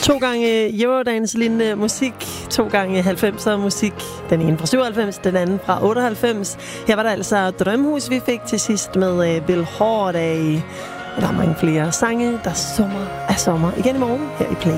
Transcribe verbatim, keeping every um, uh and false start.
To gange Eurodance-lignende musik, to gange halvfemser musik. Den ene fra syvoghalvfems, den anden fra otteoghalvfems. Her var der altså Drømhus, vi fik til sidst med Bill Holiday. Og der er mange flere sange, der summer af sommer. Igen i morgen her i Play.